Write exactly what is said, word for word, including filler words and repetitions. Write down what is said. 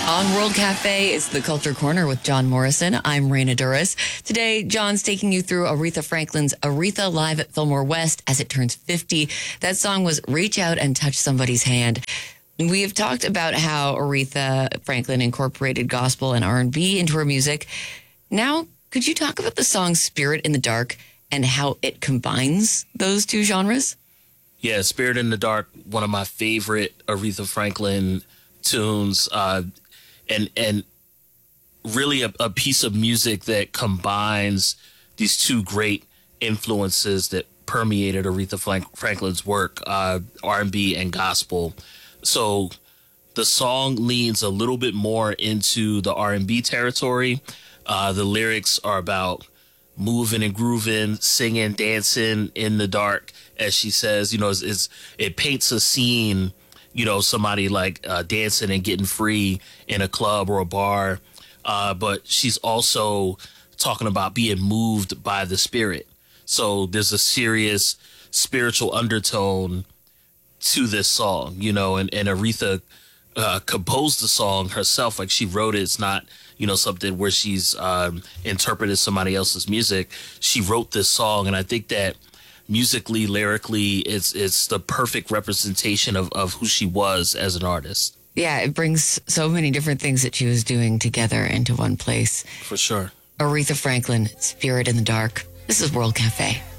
On World Cafe, it's the Culture Corner with John Morrison. I'm Raina Duras. Today, John's taking you through Aretha Franklin's Aretha Live at Fillmore West as it turns fifty. That song was Reach Out and Touch Somebody's Hand. We have talked about how Aretha Franklin incorporated gospel and R and B into her music. Now, could you talk about the song Spirit in the Dark and how it combines those two genres? Yeah, Spirit in the Dark, one of my favorite Aretha Franklin tunes. Uh, and and really a, a piece of music that combines these two great influences that permeated Aretha Franklin's work, uh, R and B and gospel. So the song leans a little bit more into the R and B territory. Uh, the lyrics are about moving and grooving, singing, dancing in the dark, as she says. You know, it's, it's, it paints a scene, you know, somebody like uh, dancing and getting free in a club or a bar. Uh, but she's also talking about being moved by the Spirit. So there's a serious spiritual undertone to this song, you know, and, and Aretha uh, composed the song herself. Like, she wrote it. It's not, you know, something where she's um, interpreted somebody else's music. She wrote this song, and I think that musically, lyrically, it's it's the perfect representation of, of who she was as an artist. Yeah, it brings so many different things that she was doing together into one place. For sure. Aretha Franklin, Spirit in the Dark. This is World Cafe.